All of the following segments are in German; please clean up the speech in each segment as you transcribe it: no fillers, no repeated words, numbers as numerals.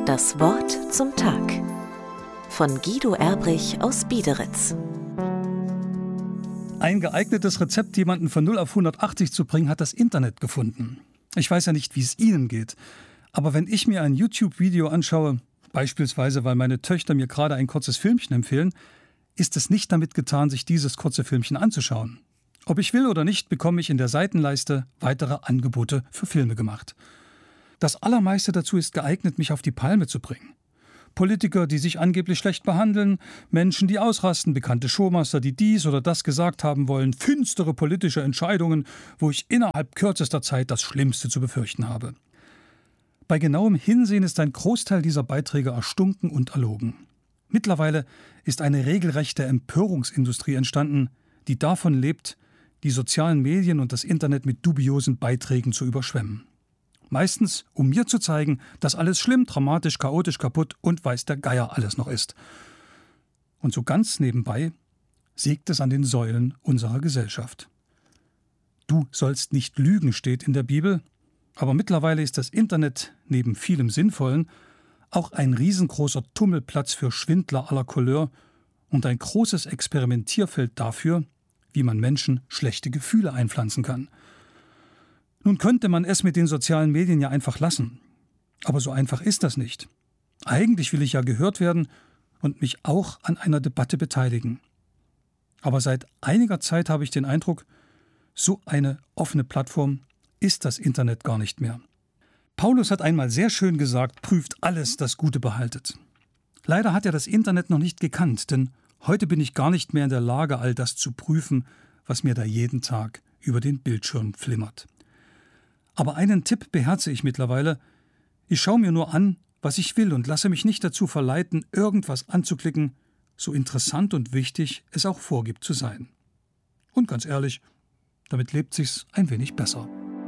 Das Wort zum Tag von Guido Erbrich aus Biederitz. Ein geeignetes Rezept, jemanden von 0 auf 180 zu bringen, hat das Internet gefunden. Ich weiß ja nicht, wie es Ihnen geht, aber wenn ich mir ein YouTube-Video anschaue, beispielsweise weil meine Töchter mir gerade ein kurzes Filmchen empfehlen, ist es nicht damit getan, sich dieses kurze Filmchen anzuschauen. Ob ich will oder nicht, bekomme ich in der Seitenleiste weitere Angebote für Filme gemacht. Das Allermeiste dazu ist geeignet, mich auf die Palme zu bringen. Politiker, die sich angeblich schlecht behandeln, Menschen, die ausrasten, bekannte Showmaster, die dies oder das gesagt haben wollen, finstere politische Entscheidungen, wo ich innerhalb kürzester Zeit das Schlimmste zu befürchten habe. Bei genauem Hinsehen ist ein Großteil dieser Beiträge erstunken und erlogen. Mittlerweile ist eine regelrechte Empörungsindustrie entstanden, die davon lebt, die sozialen Medien und das Internet mit dubiosen Beiträgen zu überschwemmen. Meistens, um mir zu zeigen, dass alles schlimm, dramatisch, chaotisch, kaputt und weiß der Geier alles noch ist. Und so ganz nebenbei sägt es an den Säulen unserer Gesellschaft. Du sollst nicht lügen, steht in der Bibel, aber mittlerweile ist das Internet neben vielem Sinnvollen auch ein riesengroßer Tummelplatz für Schwindler aller Couleur und ein großes Experimentierfeld dafür, wie man Menschen schlechte Gefühle einpflanzen kann. Nun könnte man es mit den sozialen Medien ja einfach lassen. Aber so einfach ist das nicht. Eigentlich will ich ja gehört werden und mich auch an einer Debatte beteiligen. Aber seit einiger Zeit habe ich den Eindruck, so eine offene Plattform ist das Internet gar nicht mehr. Paulus hat einmal sehr schön gesagt, prüft alles, das Gute behaltet. Leider hat er das Internet noch nicht gekannt, denn heute bin ich gar nicht mehr in der Lage, all das zu prüfen, was mir da jeden Tag über den Bildschirm flimmert. Aber einen Tipp beherze ich mittlerweile. Ich schaue mir nur an, was ich will und lasse mich nicht dazu verleiten, irgendwas anzuklicken, so interessant und wichtig es auch vorgibt zu sein. Und ganz ehrlich, damit lebt sich's ein wenig besser.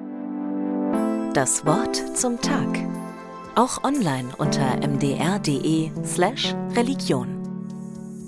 Das Wort zum Tag. Auch online unter mdr.de/Religion.